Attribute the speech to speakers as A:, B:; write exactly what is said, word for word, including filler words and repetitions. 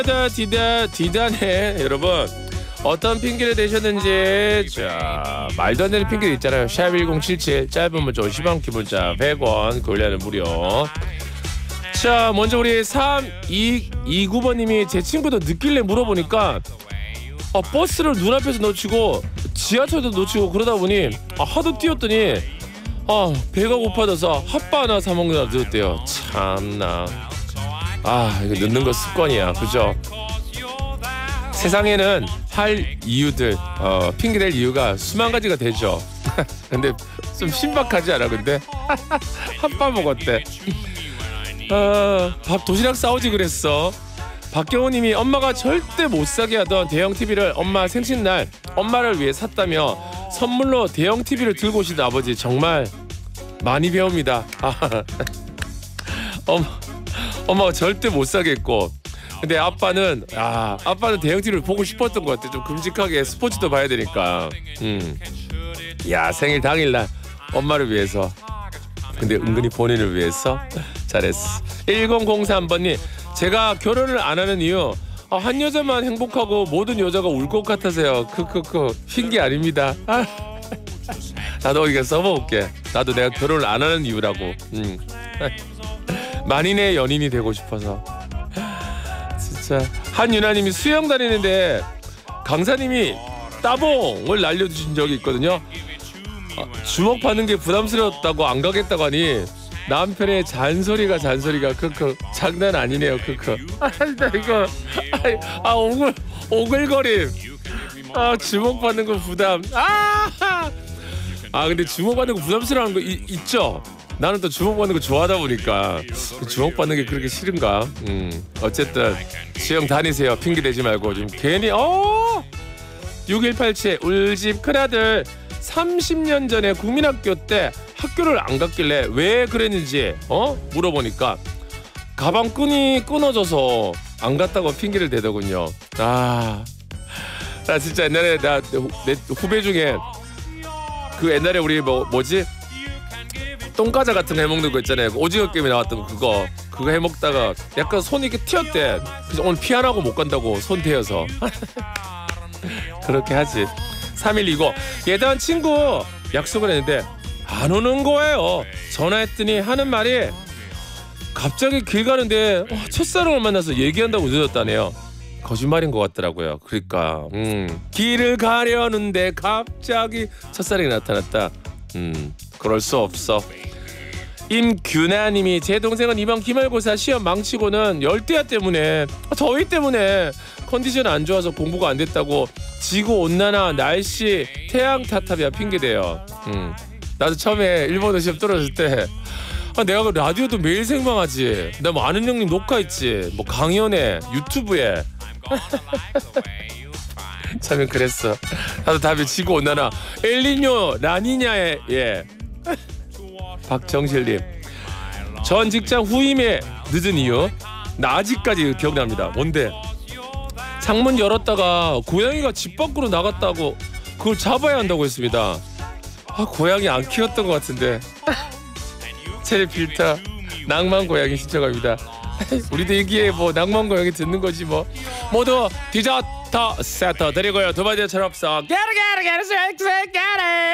A: 디다 디다 디다네. 여러분 어떤 핑계를 대셨는지. 자, 말도 안 되는 핑계들 있잖아요. 샵 일공칠칠 짧은 문자 오십 원, 긴 문자 백 원, 고릴라는 무료. 자, 먼저 우리 삼이이구 번님이 제 친구도 늦길래 물어보니까 아, 버스를 눈앞에서 놓치고 지하철도 놓치고 그러다 보니 아, 하도 뛰었더니 아, 배가 고파져서 핫바 하나 사 먹느라 늦었대요. 참나. 아, 이거 늦는 거 습관이야. 그죠? 세상에는 할 이유들, 어, 핑계댈 이유가 수만 가지가 되죠. 근데 좀 신박하지 않아? 근데 핫바 먹었대. 어, 밥 도시락 싸우지 그랬어. 박경호님이 엄마가 절대 못 사게 하던 대형 티비를 엄마 생신날 엄마를 위해 샀다며 선물로 대형 티비를 들고 오신 아버지 정말 많이 배웁니다. 아, 엄마, 엄마가 절대 못 사겠고, 근데 아빠는 아 아빠는 대형 티비를 보고 싶었던 것 같아. 좀 큼직하게 스포츠도 봐야 되니까. 음, 야, 생일 당일날 엄마를 위해서. 근데 은근히 본인을 위해서 잘했어. 일공공삼 번님 제가 결혼을 안 하는 이유 아, 한 여자만 행복하고 모든 여자가 울 것 같아서요. 크크크. 핑계 아닙니다. 아, 나도 이거 써볼게. 나도 내가 결혼을 안 하는 이유라고. 음. 만인의 연인이 되고 싶어서. 진짜. 한유나님이 수영 다니는데 강사님이 따봉을 날려주신 적이 있거든요. 아, 주먹 받는 게 부담스러웠다고 안 가겠다고 하니 남편의 잔소리가 잔소리가 크크 장난 아니네요. 크크. 아, 나 이거 아, 아 오글 오글거림. 아, 주먹 받는 거 부담. 아, 아 근데 주먹 받는 거 부담스러운 거 이, 있죠. 나는 또 주먹 받는 거 좋아하다 보니까 주먹 받는 게 그렇게 싫은가. 음, 어쨌든 수영 다니세요. 핑계 대지 말고 좀 괜히. 어. 육일팔칠 울집 큰아들 삼십 년 전에 국민학교 때 학교를 안 갔길래 왜 그랬는지 어 물어보니까 가방 끈이 끊어져서 안 갔다고 핑계를 대더군요. 아, 나 진짜 옛날에 나 내 후배 중에 그 옛날에 우리 뭐 뭐지 똥과자 같은 거 해먹는 거 있잖아요. 오징어 게임에 나왔던 거 그거 그거 해먹다가 약간 손이 이렇게 튀었대. 그래서 오늘 피하라고 못 간다고 손 대어서. 그렇게 하지. 삼일이고 예전 친구 약속을 했는데 안 오는 거예요. 전화했더니 하는 말이 갑자기 길 가는데 어, 첫사랑을 만나서 얘기한다고 늦었다네요. 거짓말인 것 같더라고요. 그러니까 음, 길을 가려는데 갑자기 첫사랑이 나타났다. 음, 그럴 수 없어. 임규나님이 제 동생은 이번 기말고사 시험 망치고는 열대야 때문에 더위 때문에 컨디션 안 좋아서 공부가 안 됐다고 지구온난화 날씨 태양 탓하며 핑계대요. 음, 나도 처음에 일본어 시험 떨어졌을 때 아, 내가 그 라디오도 매일 생방하지. 나 뭐 아는 형님 녹화했지. 뭐 강연에 유튜브에. 참 그랬어. 나도 답이 지구온난화 엘니뇨 라니냐에. 예. 박정실님 전 직장 후임에 늦은 이유 나 아직까지 기억납니다. 뭔데? 창문 열었다가 고양이가 집 밖으로 나갔다고 그걸 잡아야 한다고 했습니다. 아, 고양이 안 키웠던 것 같은데. 체리 필터 낭만 고양이 신청합니다. 우리도 여기에 뭐 낭만 고양이 듣는 거지 뭐. 모두 디저트 세트 드리고요. 두 번째 철없어. Get it, get it, get it, get it.